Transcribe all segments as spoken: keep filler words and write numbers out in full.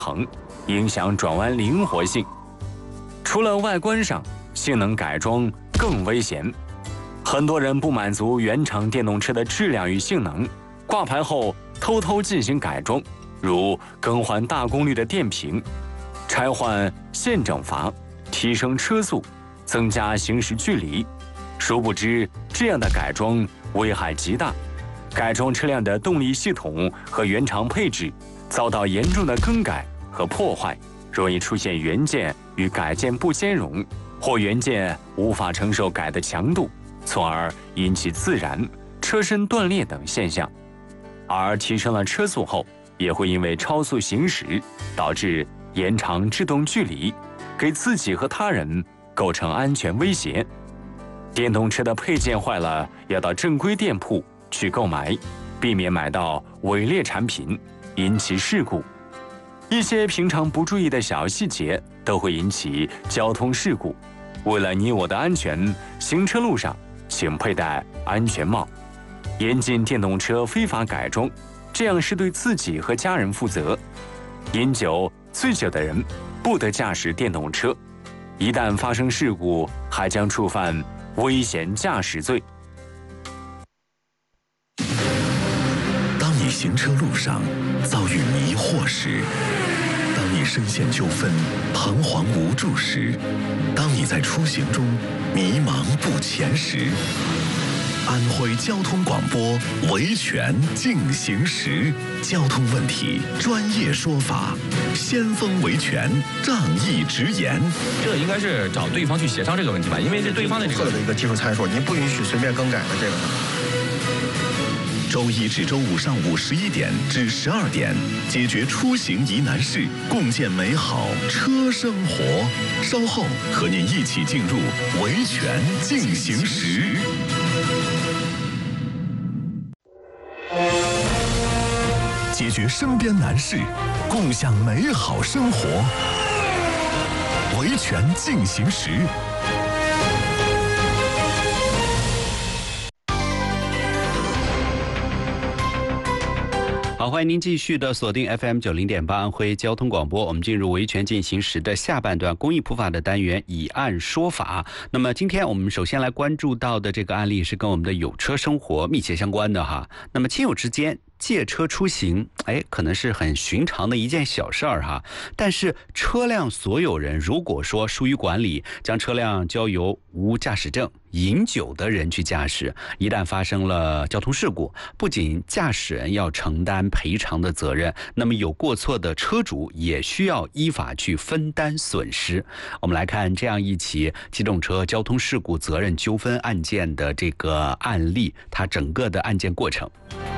衡，影响转弯灵活性。除了外观上，性能改装更危险。很多人不满足原厂电动车的质量与性能，挂牌后偷偷进行改装，如更换大功率的电瓶、拆换线整阀、提升车速、增加行驶距离。殊不知，这样的改装危害极大，改装车辆的动力系统和原厂配置遭到严重的更改和破坏，容易出现原件与改件不兼容，或原件无法承受改的强度，从而引起自燃、车身断裂等现象。而提升了车速后，也会因为超速行驶，导致延长制动距离，给自己和他人构成安全威胁。电动车的配件坏了，要到正规店铺去购买，避免买到伪劣产品，引起事故。一些平常不注意的小细节都会引起交通事故。为了你我的安全，行车路上请佩戴安全帽。严禁电动车非法改装，这样是对自己和家人负责。饮酒、醉酒的人不得驾驶电动车，一旦发生事故，还将触犯危险驾驶罪。 当你行车路上遭遇迷惑时，当你深陷纠纷、彷徨无助时，当你在出行中迷茫不前时，安徽交通广播维权进行时，交通问题专业说法，先锋维权仗义直言。 这应该是找对方去协商这个问题吧，因为这对方的这个的一个技术参数，您不允许随便更改的这个。 周一至周五上午十一点至十二点，解决出行疑难事，共建美好车生活。稍后和您一起进入维权进行时。解决身边难事，共享美好生活。维权进行时。 好，欢迎您继续的锁定 F M 九零点八安徽交通广播。我们进入维权进行时的下半段公益普法的单元，以案说法。那么今天我们首先来关注到的这个案例是跟我们的有车生活密切相关的哈。那么亲友之间借车出行，哎，可能是很寻常的一件小事儿哈。但是车辆所有人如果说疏于管理，将车辆交由无驾驶证、饮酒的人去驾驶，一旦发生了交通事故，不仅驾驶人要承担赔偿的责任，那么有过错的车主也需要依法去分担损失。我们来看这样一起机动车交通事故责任纠纷案件的这个案例，它整个的案件过程。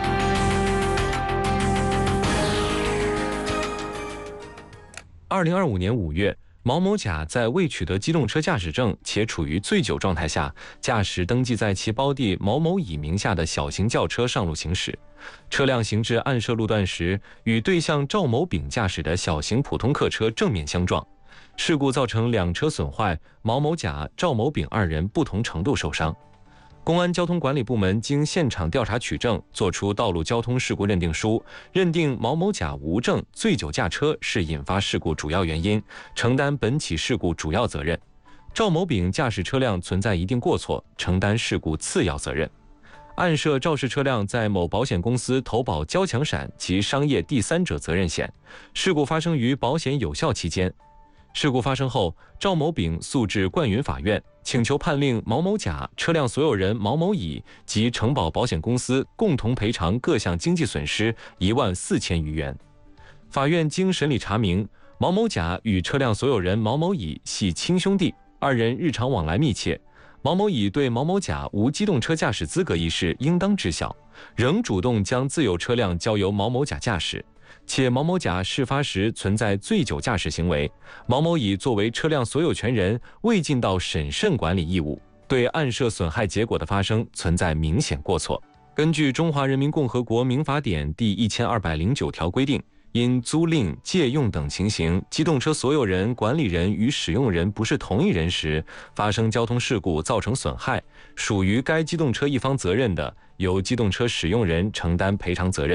二零二五年五月，毛某甲在未取得机动车驾驶证且处于醉酒状态下，驾驶登记在其胞弟毛某乙名下的小型轿车上路行驶。车辆行至暗设路段时，与对向赵某丙驾驶的小型普通客车正面相撞，事故造成两车损坏，毛某甲、赵某丙二人不同程度受伤。公安交通管理部门经现场调查取证，作出道路交通事故认定书，认定毛某甲无证醉酒驾车是引发事故主要原因，承担本起事故主要责任。赵某丙驾驶车辆存在一定过错，承担事故次要责任。案涉肇事车辆在某保险公司投保交强闪及商业第三者责任险，事故发生于保险有效期间。事故发生后，赵某丙诉至冠云法院，请求判令毛某甲、车辆所有人毛某乙及承保保险公司共同赔偿各项经济损失一万四千余元。法院经审理查明，毛某甲与车辆所有人毛某乙系亲兄弟，二人日常往来密切。毛某乙对毛某甲无机动车驾驶资格一事应当知晓，仍主动将自有车辆交由毛某甲驾驶。且毛某甲事发时存在醉酒驾驶行为，毛某乙作为车辆所有权人未尽到审慎管理义务，对案涉损害结果的发生存在明显过错。根据《中华人民共和国民法典》第一千二百零九条规定，因租赁、借用等情形，机动车所有人、管理人与使用人不是同一人时，发生交通事故造成损害，属于该机动车一方责任的，由机动车使用人承担赔偿责任。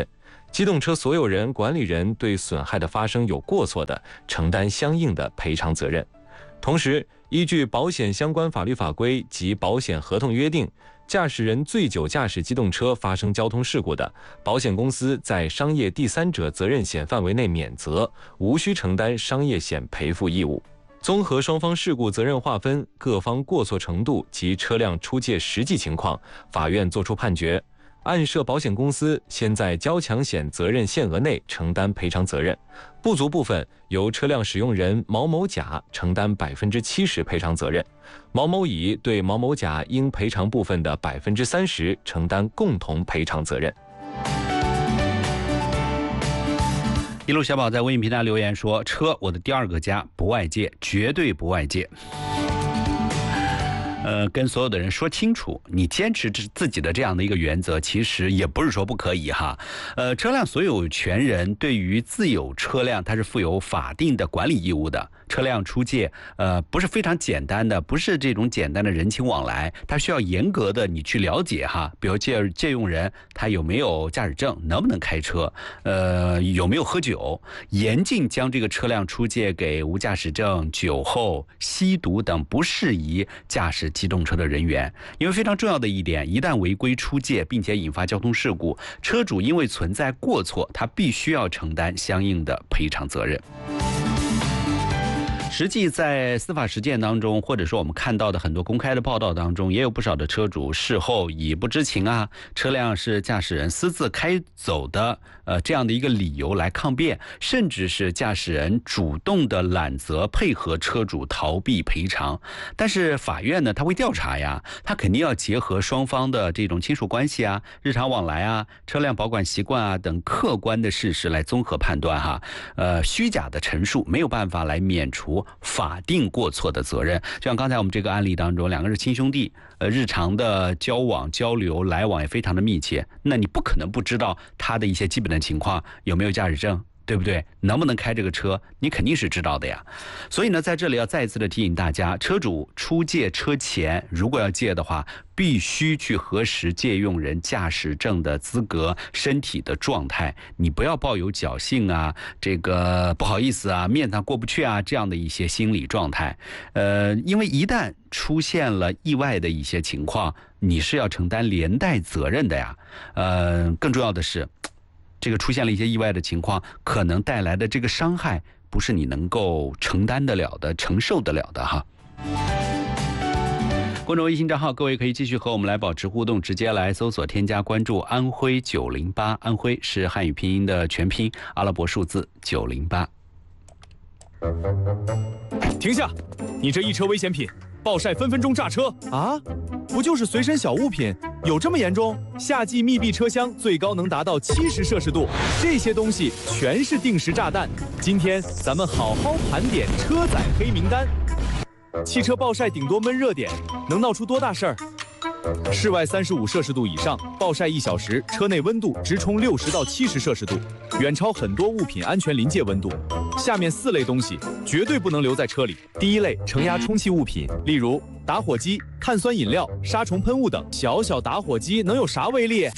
机动车所有人、管理人对损害的发生有过错的，承担相应的赔偿责任。同时，依据保险相关法律法规及保险合同约定，驾驶人醉酒驾驶机动车发生交通事故的，保险公司在商业第三者责任险范围内免责，无需承担商业险赔付义务。综合双方事故责任划分、各方过错程度及车辆出借实际情况，法院作出判决，按涉保险公司先在交强险责任限额内承担赔偿责任，不足部分由车辆使用人毛某甲承担百分之七十赔偿责任，毛某乙对毛某甲应赔偿部分的百分之三十承担共同赔偿责任。 一路小宝在微信平台留言说：“车，我的第二个家，不外借，绝对不外借。”呃，跟所有的人说清楚，你坚持自己的这样的一个原则，其实也不是说不可以哈。呃，车辆所有权人对于自有车辆，它是负有法定的管理义务的。车辆出借，呃，不是非常简单的，不是这种简单的人情往来，它需要严格的你去了解哈。比如借借用人他有没有驾驶证，能不能开车，呃，有没有喝酒，严禁将这个车辆出借给无驾驶证、酒后、吸毒等不适宜驾驶机动车的人员。因为非常重要的一点，一旦违规出借并且引发交通事故，车主因为存在过错，他必须要承担相应的赔偿责任。实际在司法实践当中，或者说我们看到的很多公开的报道当中，也有不少的车主事后以不知情啊，车辆是驾驶人私自开走的，呃，这样的一个理由来抗辩，甚至是驾驶人主动的揽责，配合车主逃避赔偿。但是法院呢，他会调查呀，他肯定要结合双方的这种亲属关系啊、日常往来啊、车辆保管习惯啊等客观的事实来综合判断哈。呃，虚假的陈述没有办法来免除法定过错的责任。就像刚才我们这个案例当中，两个是亲兄弟，呃，日常的交往交流来往也非常的密切，那你不可能不知道他的一些基本的情况，有没有驾驶证，对不对？能不能开这个车，你肯定是知道的呀。所以呢，在这里要再一次的提醒大家，车主出借车前，如果要借的话，必须去核实借用人驾驶证的资格、身体的状态，你不要抱有侥幸啊、这个不好意思啊、面上过不去啊这样的一些心理状态。呃，因为一旦出现了意外的一些情况，你是要承担连带责任的呀。呃，更重要的是，这个出现了一些意外的情况，可能带来的这个伤害，不是你能够承担得了的、承受得了的哈。公众微信账号，各位可以继续和我们来保持互动，直接来搜索添加关注安徽九零八，安徽是汉语拼音的全拼，阿拉伯数字九零八。 停下！你这一车危险品，暴晒分分钟炸车啊！不就是随身小物品，有这么严重？夏季密闭车厢最高能达到七十摄氏度，这些东西全是定时炸弹。今天咱们好好盘点车载黑名单。汽车暴晒顶多闷热点，能闹出多大事儿？室外三十五摄氏度以上，暴晒一小时，车内温度直冲六十到七十摄氏度，远超很多物品安全临界温度。下面四类东西绝对不能留在车里。第一类，承压充气物品，例如打火机、碳酸饮料、杀虫喷雾等。小小打火机能有啥威力？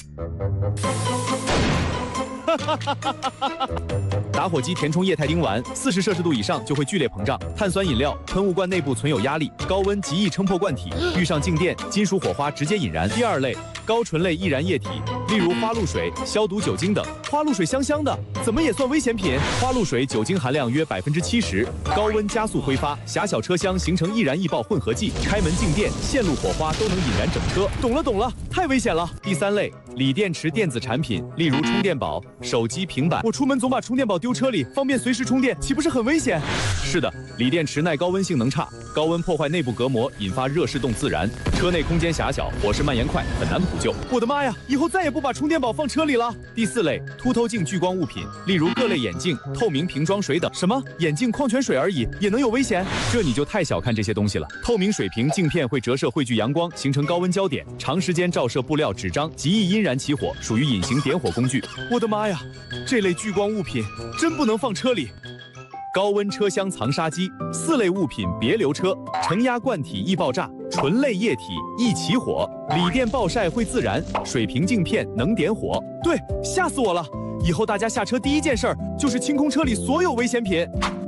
打火机填充液态丁烷，四十摄氏度以上就会剧烈膨胀。碳酸饮料喷雾罐内部存有压力，高温极易撑破罐体，遇上静电，金属火花直接引燃。第二类，高醇类易燃液体，例如花露水、消毒酒精等。花露水香香的，怎么也算危险品？花露水酒精含量约百分之七十，高温加速挥发，狭小车厢形成易燃易爆混合剂，开门静电、线路火花都能引燃整车。懂了懂了，太危险了。第三类，锂电池电子产品，例如充电宝、手机、平板。我出门总把充电宝丢车里，方便随时充电，岂不是很危险？是的，锂电池耐高温性能差，高温破坏内部隔膜，引发热释动自燃。车内空间狭小，火势蔓延快，很难补救。我的妈呀，以后再也不把充电宝放车里了。第四类，凸透镜聚光物品，例如各类眼镜、透明瓶装水等。什么？眼镜矿泉水而已，也能有危险？这你就太小看这些东西了。透明水瓶镜片会折射汇聚阳光，形成高温焦点，长时间照射布料、纸张，极易因燃起火，属于隐形点火工具。我的妈呀，这类聚光物品真不能放车里。高温车厢藏杀机，四类物品别留车。承压罐体易爆炸，醇类液体易起火，锂电暴晒会自燃，水平镜片能点火。对，吓死我了！ 以后大家下车第一件事儿就是清空车里所有危险品。